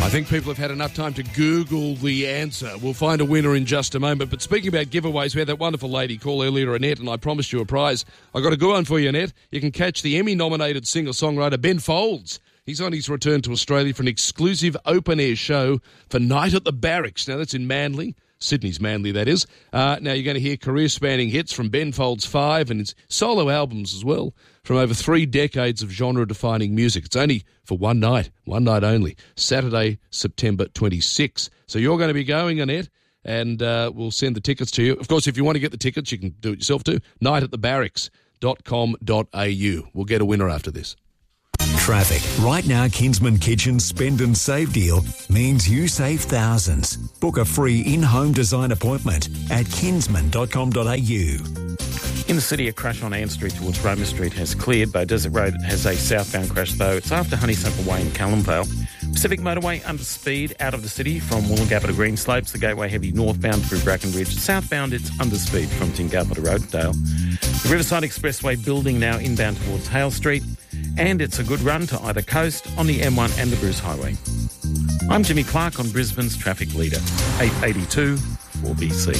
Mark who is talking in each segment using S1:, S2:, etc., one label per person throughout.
S1: I think people have had enough time to Google the answer. We'll find a winner in just a moment. But speaking about giveaways, we had that wonderful lady call earlier, Annette, and I promised you a prize. I got a good one for you, Annette. You can catch the Emmy-nominated singer-songwriter Ben Folds. He's on his return to Australia for an exclusive open-air show for Night at the Barracks. Now, that's in Manly. Sydney's Manly, that is. Now, you're going to hear career-spanning hits from Ben Folds 5 and his solo albums as well, from over 3 decades of genre-defining music. It's only for one night only, Saturday, September 26. So you're going to be going, Annette, and we'll send the tickets to you. Of course, if you want to get the tickets, you can do it yourself too. nightatthebarracks.com.au. We'll get a winner after this.
S2: Traffic. Right now, Kinsman Kitchen's Spend and Save deal means you save thousands. Book a free in-home design appointment at kinsman.com.au.
S3: In the city, a crash on Ann Street towards Roma Street has cleared, but Desert Road has a southbound crash, though. It's after Honeysuckle Way in Callumvale. Pacific Motorway under speed out of the city from Woolloongabba to Green Slopes. The Gateway heavy northbound through Brackenridge. Southbound, it's under speed from Tingalpa to Rosedale. The Riverside Expressway building now inbound towards Hale Street. And it's a good run to either coast on the M1 and the Bruce Highway. I'm Jimmy Clark on Brisbane's Traffic Leader, 882 4BC.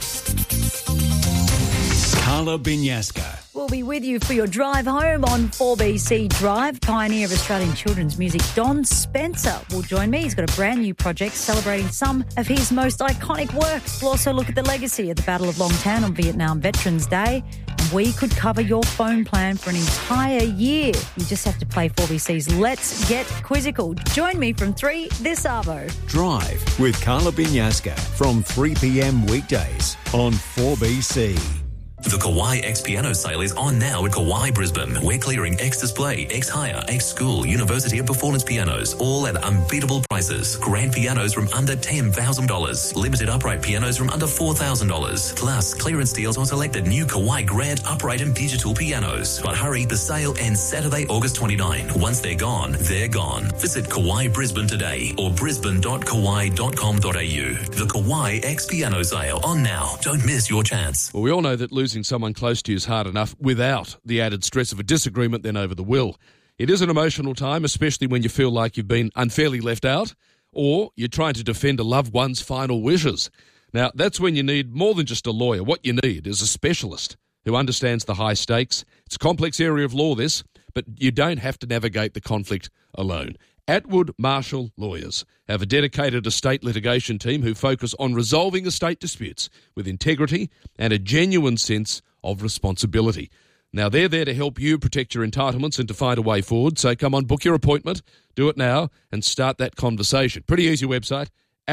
S2: Carla Binyaska.
S4: We'll be with you for your drive home on 4BC Drive. Pioneer of Australian children's music, Don Spencer, will join me. He's got a brand new project celebrating some of his most iconic works. We'll also look at the legacy of the Battle of Longtown on Vietnam Veterans Day. And we could cover your phone plan for an entire year. You just have to play 4BC's Let's Get Quizzical. Join me from 3 this Arvo.
S2: Drive with Carla Binyaska from 3 p.m. weekdays on 4BC.
S5: The Kawai X Piano sale is on now at Kawai Brisbane. We're clearing X Display, X Hire, X School, University and Performance pianos, all at unbeatable prices. Grand pianos from under $10,000. Limited upright pianos from under $4,000. Plus, clearance deals on selected new Kawai Grand upright and digital pianos. But hurry, the sale ends Saturday, August 29. Once they're gone, they're gone. Visit Kawai Brisbane today or brisbane.kawai.com.au. The Kawai X Piano sale on now. Don't miss your chance.
S1: Well, we all know that losing someone close to you is hard enough without the added stress of a disagreement then over the will. It is an emotional time, especially when you feel like you've been unfairly left out or you're trying to defend a loved one's final wishes. Now, that's when you need more than just a lawyer. What you need is a specialist who understands the high stakes. It's a complex area of law, this, but you don't have to navigate the conflict alone. Atwood Marshall Lawyers have a dedicated estate litigation team who focus on resolving estate disputes with integrity and a genuine sense of responsibility. Now, they're there to help you protect your entitlements and to find a way forward. So come on, book your appointment, do it now, and start that conversation. Pretty easy website,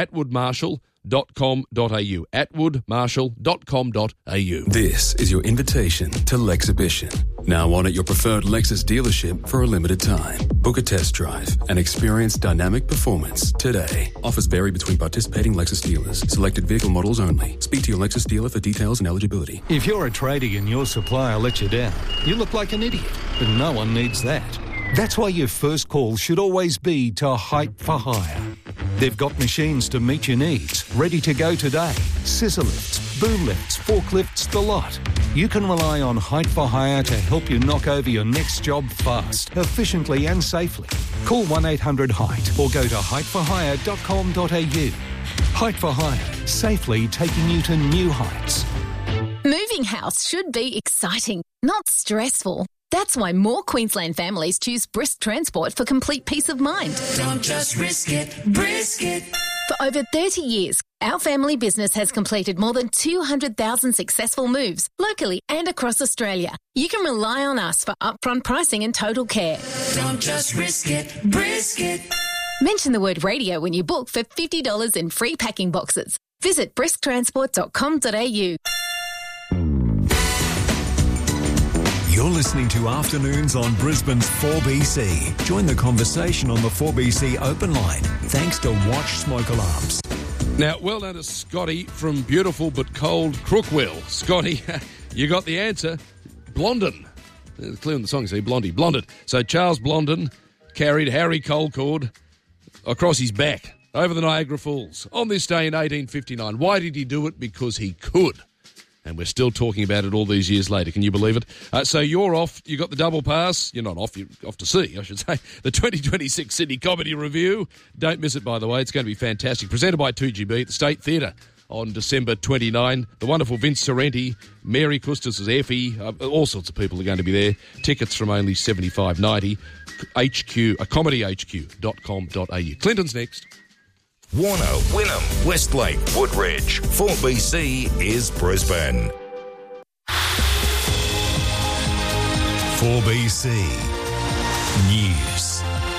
S1: atwoodmarshall.com.au, atwoodmarshall.com.au.
S6: This is your invitation to Lexhibition. Now on at your preferred Lexus dealership for a limited time. Book a test drive and experience dynamic performance today. Offers vary between participating Lexus dealers. Selected vehicle models only. Speak to your Lexus dealer for details and eligibility.
S7: If you're a tradie and your supplier lets you down, you look like an idiot, but no one needs that. That's why your first call should always be to Height for Hire. They've got machines to meet your needs, ready to go today. Scissor lifts, boom lifts, forklifts, the lot. You can rely on Height for Hire to help you knock over your next job fast, efficiently and safely. Call 1-800-HEIGHT or go to heightforhire.com.au. Height for Hire, safely taking you to new heights.
S8: Moving house should be exciting, not stressful. That's why more Queensland families choose Brisk Transport for complete peace of mind.
S9: Don't just risk it, brisk it.
S8: For over 30 years, our family business has completed more than 200,000 successful moves locally and across Australia. You can rely on us for upfront pricing and total care.
S9: Don't just risk it, brisk it.
S8: Mention the word radio when you book for $50 in free packing boxes. Visit brisktransport.com.au.
S2: You're listening to Afternoons on Brisbane's 4BC. Join the conversation on the 4BC open line thanks to Watch Smoke Alarms.
S1: Now, well done to Scotty from beautiful but cold Crookwell. Scotty, you got the answer. Blondin. Clear in the song, see, Blondie. Blondin. So Charles Blondin carried Harry Colcord across his back over the Niagara Falls on this day in 1859. Why did he do it? Because he could. And we're still talking about it all these years later. Can you believe it? So you're off. You got the double pass. You're not off. You're off to see, I should say, the 2026 Sydney Comedy Review. Don't miss it, by the way. It's going to be fantastic. Presented by 2GB at the State Theatre on December 29. The wonderful Vince Sorrenti, Mary Custis as Effie, all sorts of people are going to be there. Tickets from only $75.90. comedyhq.com.au. Clinton's next.
S10: Warner, Wynnum, Westlake, Woodridge. 4BC is Brisbane.
S2: 4BC News.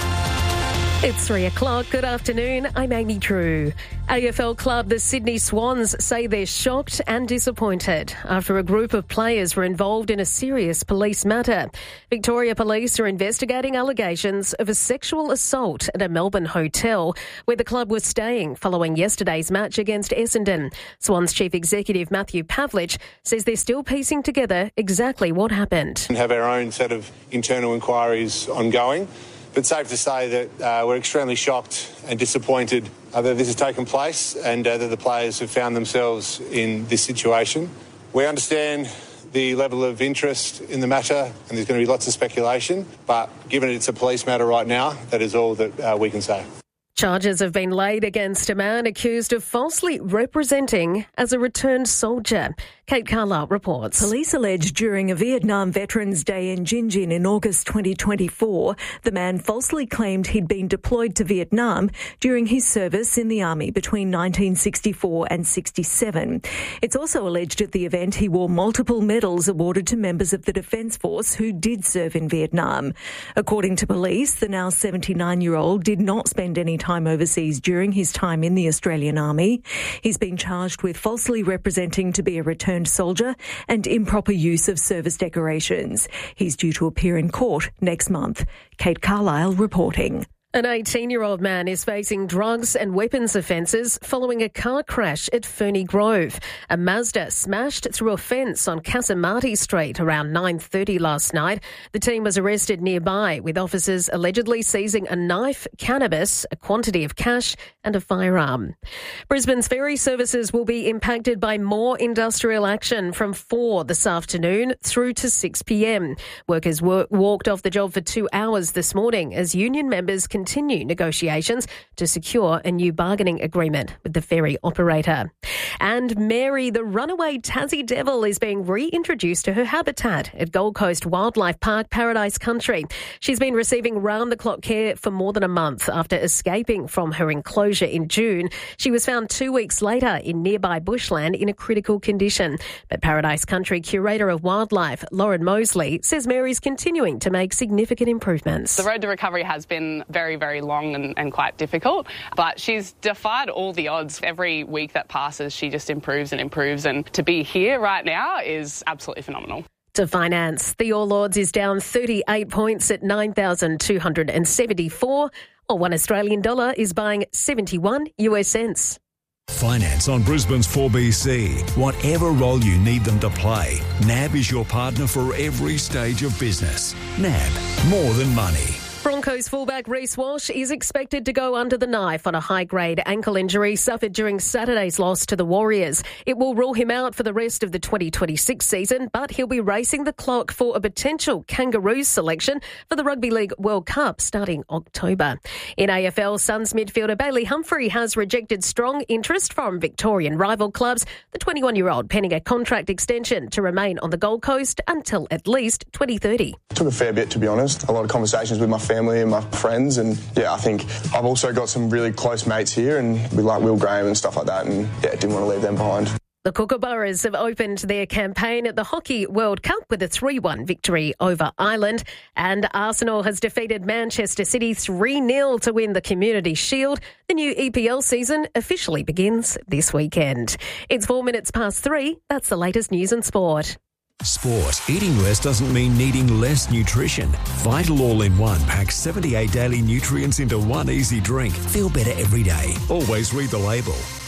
S11: It's 3 o'clock. Good afternoon. I'm Amy Drew. AFL club the Sydney Swans say they're shocked and disappointed after a group of players were involved in a serious police matter. Victoria Police are investigating allegations of a sexual assault at a Melbourne hotel where the club was staying following yesterday's match against Essendon. Swans Chief Executive Matthew Pavlich says they're still piecing together exactly what happened.
S12: We have our own set of internal inquiries ongoing. But safe to say that we're extremely shocked and disappointed that this has taken place and that the players have found themselves in this situation. We understand the level of interest in the matter and there's going to be lots of speculation, but given it's a police matter right now, that is all that we can say.
S11: Charges have been laid against a man accused of falsely representing as a returned soldier. Kate Carlisle reports.
S13: Police allege during a Vietnam Veterans Day in Gingin in August 2024, the man falsely claimed he'd been deployed to Vietnam during his service in the army between 1964 and 67. It's also alleged at the event he wore multiple medals awarded to members of the Defence Force who did serve in Vietnam. According to police, the now 79-year-old did not spend any time overseas during his time in the Australian Army. He's been charged with falsely representing to be a returned soldier and improper use of service decorations. He's due to appear in court next month. Kate Carlisle reporting.
S11: An 18-year-old man is facing drugs and weapons offences following a car crash at Ferny Grove. A Mazda smashed through a fence on Casamati Street around 9:30 last night. The team was arrested nearby, with officers allegedly seizing a knife, cannabis, a quantity of cash and a firearm. Brisbane's ferry services will be impacted by more industrial action from 4 this afternoon through to 6 p.m. Workers walked off the job for 2 hours this morning as union members continue negotiations to secure a new bargaining agreement with the ferry operator. And Mary, the runaway Tassie devil, is being reintroduced to her habitat at Gold Coast Wildlife Park, Paradise Country. She's been receiving round-the-clock care for more than a month after escaping from her enclosure in June. She was found 2 weeks later in nearby bushland in a critical condition. But Paradise Country Curator of Wildlife, Lauren Mosley, says Mary's continuing to make significant improvements.
S14: The road to recovery has been very, very long and quite difficult, but she's defied all the odds. Every week that passes, she just improves and improves, and to be here right now is absolutely phenomenal.
S11: To finance, the All Ords is down 38 points at 9,274, or $1 Australian is buying 71 US cents.
S2: Finance on Brisbane's 4BC. Whatever role you need them to play, NAB is your partner for every stage of business. NAB, more than money.
S11: Broncos fullback Reece Walsh is expected to go under the knife on a high-grade ankle injury suffered during Saturday's loss to the Warriors. It will rule him out for the rest of the 2026 season, but he'll be racing the clock for a potential Kangaroos selection for the Rugby League World Cup starting October. In AFL, Suns midfielder Bailey Humphrey has rejected strong interest from Victorian rival clubs, the 21-year-old penning a contract extension to remain on the Gold Coast until at least 2030.
S15: It took a fair bit, to be honest. A lot of conversations with my family and my friends, and I think I've also got some really close mates here, and we like Will Graham and stuff like that, and didn't want to leave them behind.
S11: The Kookaburras have opened their campaign at the Hockey World Cup with a 3-1 victory over Ireland, and Arsenal has defeated Manchester City 3-0 to win the Community Shield. The new EPL season officially begins this weekend. It's 4 minutes past 3. That's the latest news and sport.
S2: Sport. Eating less doesn't mean needing less nutrition. Vital All-in-One packs 78 daily nutrients into one easy drink. Feel better every day. Always read the label.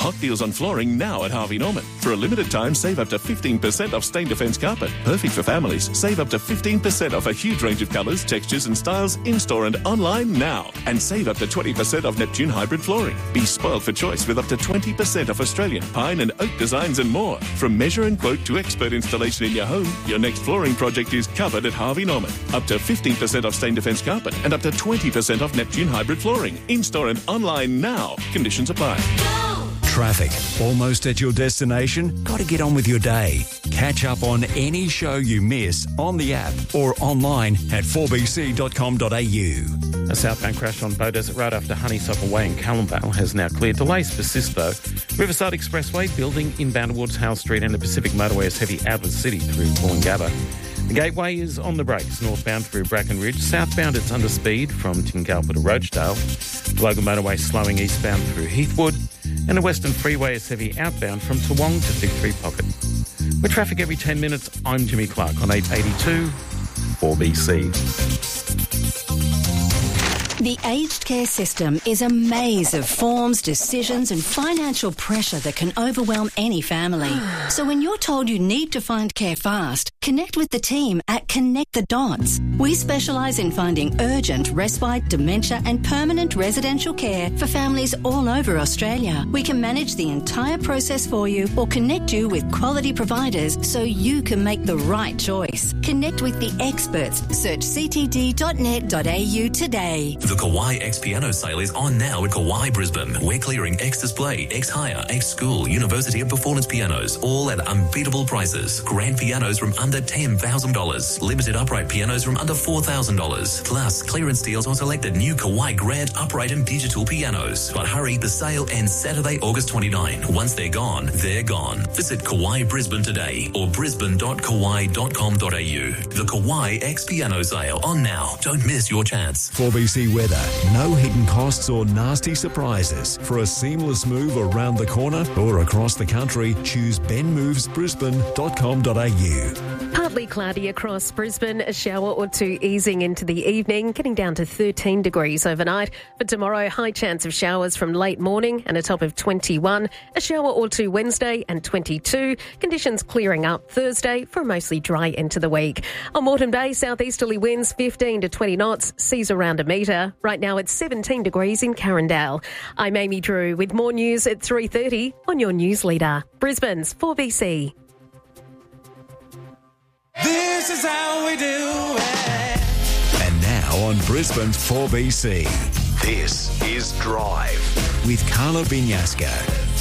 S16: Hot deals on flooring now at Harvey Norman. For a limited time, save up to 15% off Stain Defence carpet. Perfect for families. Save up to 15% off a huge range of colours, textures and styles in-store and online now. And save up to 20% off Neptune hybrid flooring. Be spoiled for choice with up to 20% off Australian pine and oak designs and more. From measure and quote to expert installation in your home, your next flooring project is covered at Harvey Norman. Up to 15% off Stain Defence carpet and up to 20% off Neptune hybrid flooring. In-store and online now. Conditions apply.
S2: Traffic. Almost at your destination? Got to get on with your day. Catch up on any show you miss on the app or online at 4bc.com.au.
S3: A southbound crash on Bow Desert Road after Honeysuckle Way in Callumvale has now cleared. Delays persist though. Riverside Expressway building inbound towards Howell Street, and the Pacific Motorway is heavy out of the city through Wollongabba. The Gateway is on the brakes, northbound through Bracken Ridge. Southbound it's under speed from Tingalpa to Rochedale. The Logan Motorway slowing eastbound through Heathwood. And the Western Freeway is heavy outbound from Toowong to Fig Tree Pocket. With traffic every 10 minutes, I'm Jimmy Clark on 882 4BC.
S17: The aged care system is a maze of forms, decisions and financial pressure that can overwhelm any family. So when you're told you need to find care fast, connect with the team at Connect the Dots. We specialise in finding urgent, respite, dementia and permanent residential care for families all over Australia. We can manage the entire process for you or connect you with quality providers so you can make the right choice. Connect with the experts. Search ctd.net.au today.
S5: The Kauai X Piano sale is on now at Kauai Brisbane. We're clearing X Display, X Hire, X School, University of Performance pianos, all at unbeatable prices. Grand pianos from under $10,000. Limited upright pianos from under $4,000. Plus, clearance deals on selected new Kauai Grand upright and digital pianos. But hurry, the sale ends Saturday, August 29. Once they're gone, they're gone. Visit Kauai Brisbane today or brisbane.kauai.com.au. The Kauai X Piano sale on now. Don't miss your chance.
S2: 4BC weather. No hidden costs or nasty surprises. For a seamless move around the corner or across the country, choose benmovesbrisbane.com.au.
S11: Partly cloudy across Brisbane, a shower or two easing into the evening, getting down to 13 degrees overnight. For tomorrow, high chance of showers from late morning and a top of 21. A shower or two Wednesday and 22. Conditions clearing up Thursday for a mostly dry end to the week. On Moreton Bay, southeasterly winds 15 to 20 knots, seas around a metre. Right now it's 17 degrees in Carindale. I'm Amy Drew with more news at 3:30 on your news leader. Brisbane's 4BC.
S9: This is how we do it.
S2: And now on Brisbane's 4BC, this is Drive with Carla Binyasco.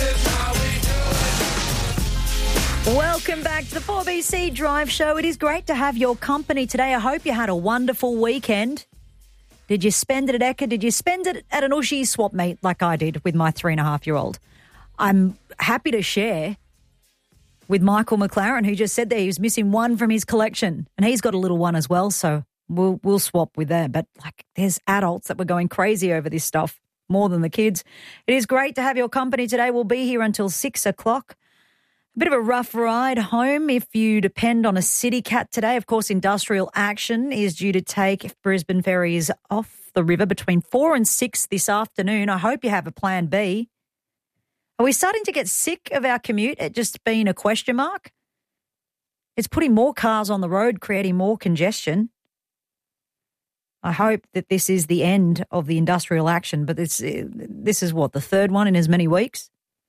S4: Welcome back to the 4BC Drive Show. It is great to have your company today. I hope you had a wonderful weekend. Did you spend it at Ekka? Did you spend it at an Ushy swap meet like I did with my 3.5-year-old? I'm happy to share with Michael McLaren, who just said there he was missing one from his collection, and he's got a little one as well, so we'll swap with that. But like, there's adults that were going crazy over this stuff more than the kids. It is great to have your company today. We'll be here until 6 o'clock. A bit of a rough ride home if you depend on a City Cat today. Of course, industrial action is due to take if Brisbane Ferry is off the river between 4 and 6 this afternoon. I hope you have a plan B. Are we starting to get sick of our commute at just being a question mark? It's putting more cars on the road, creating more congestion. I hope that this is the end of the industrial action, but this is what, the third one in as many weeks?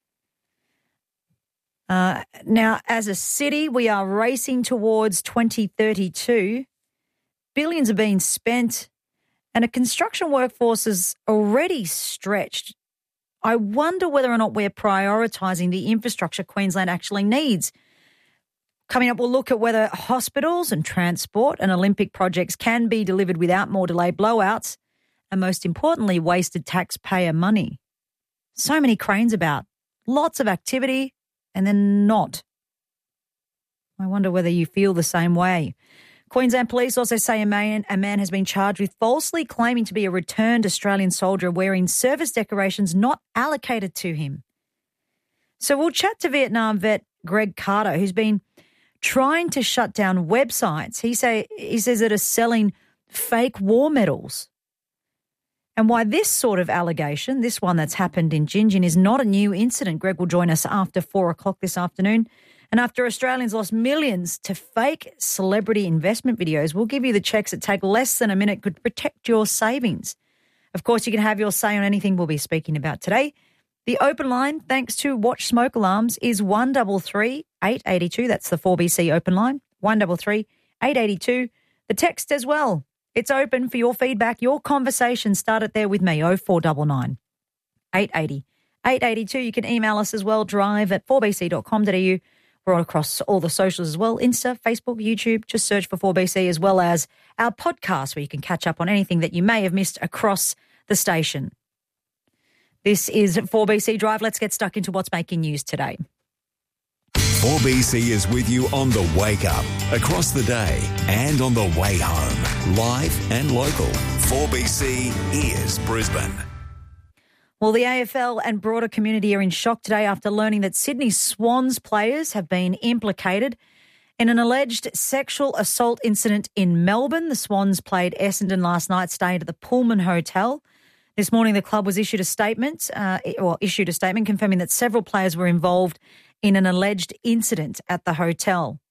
S4: Now, as a city, we are racing towards 2032. Billions are being spent and a construction workforce is already stretched. I wonder whether or not we're prioritising the infrastructure Queensland actually needs. Coming up, we'll look at whether hospitals and transport and Olympic projects can be delivered without more delayed blowouts and, most importantly, wasted taxpayer money. So many cranes about, lots of activity, and then not. I wonder whether you feel the same way. Queensland Police also say a man has been charged with falsely claiming to be a returned Australian soldier wearing service decorations not allocated to him. So we'll chat to Vietnam vet Greg Carter, who's been trying to shut down websites. He says that are selling fake war medals. and why this sort of allegation, this one that's happened in Gingin, is not a new incident. Greg will join us after 4 o'clock this afternoon. And after Australians lost millions to fake celebrity investment videos, we'll give you the checks that take less than a minute, could protect your savings. Of course, you can have your say on anything we'll be speaking about today. The open line, thanks to Watch Smoke Alarms, is 133 882. That's the 4BC open line, 133 882. The text as well. It's open for your feedback, your conversation. Start it there with me, 0499 880 882. You can email us as well, drive@4bc.com.au. We're all across all the socials as well, Insta, Facebook, YouTube. Just search for 4BC, as well as our podcast where you can catch up on anything that you may have missed across the station. This is 4BC Drive. Let's get stuck into what's making news today.
S2: 4BC is with you on the wake up, across the day and on the way home. Live and local. 4BC is Brisbane.
S4: Well, the AFL and broader community are in shock today after learning that Sydney Swans players have been implicated in an alleged sexual assault incident in Melbourne. The Swans played Essendon last night, staying at the Pullman Hotel. This morning, the club was issued a statement confirming that several players were involved in an alleged incident at the hotel.